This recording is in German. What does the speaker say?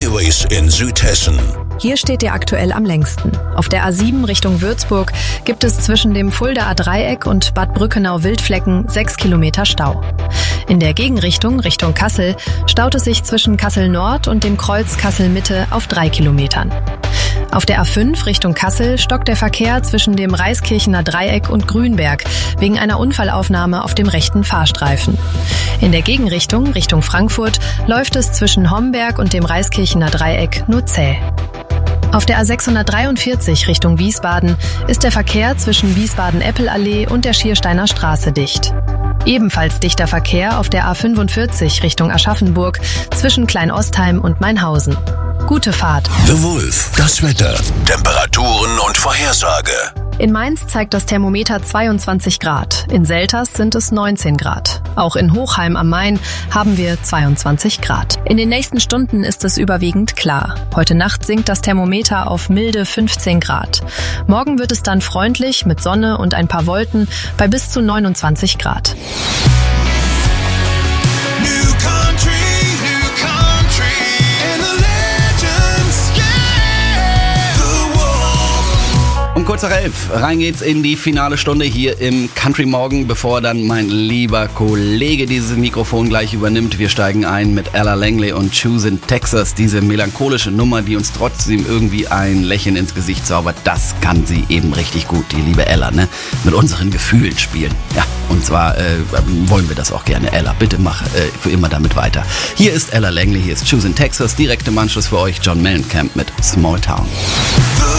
Highways in Südhessen. Hier steht ihr aktuell am längsten. Auf der A7 Richtung Würzburg gibt es zwischen dem Fuldaer Dreieck und Bad Brückenau-Wildflecken 6 Kilometer Stau. In der Gegenrichtung, Richtung Kassel, staut es sich zwischen Kassel Nord und dem Kreuz Kassel Mitte auf 3 Kilometern. Auf der A5 Richtung Kassel stockt der Verkehr zwischen dem Reiskirchener Dreieck und Grünberg wegen einer Unfallaufnahme auf dem rechten Fahrstreifen. In der Gegenrichtung, Richtung Frankfurt, läuft es zwischen Homberg und dem Reiskirchener Dreieck nur zäh. Auf der A643 Richtung Wiesbaden ist der Verkehr zwischen Wiesbaden-Eppelallee und der Schiersteiner Straße dicht. Ebenfalls dichter Verkehr auf der A45 Richtung Aschaffenburg zwischen Kleinostheim und Mainhausen. Gute Fahrt. The Wolf, das Wetter, Temperaturen und Vorhersage. In Mainz zeigt das Thermometer 22 Grad, in Selters sind es 19 Grad. Auch in Hochheim am Main haben wir 22 Grad. In den nächsten Stunden ist es überwiegend klar. Heute Nacht sinkt das Thermometer auf milde 15 Grad. Morgen wird es dann freundlich mit Sonne und ein paar Wolken bei bis zu 29 Grad. Kurz nach 11, rein geht's in die finale Stunde hier im Country Morgen, bevor dann mein lieber Kollege dieses Mikrofon gleich übernimmt. Wir steigen ein mit Ella Langley und Choosin' Texas, diese melancholische Nummer, die uns trotzdem irgendwie ein Lächeln ins Gesicht zaubert. Das kann sie eben richtig gut, die liebe Ella, ne? Mit unseren Gefühlen spielen. Ja, und zwar wollen wir das auch gerne. Ella, bitte mach für immer damit weiter. Hier ist Ella Langley, hier ist Choosin' Texas, direkt im Anschluss für euch John Mellencamp mit Small Town.